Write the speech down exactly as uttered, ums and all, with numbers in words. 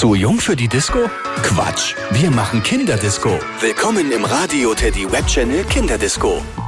Zu jung für die Disco? Quatsch, wir machen Kinderdisco. Willkommen im Radio Teddy Web Channel Kinderdisco.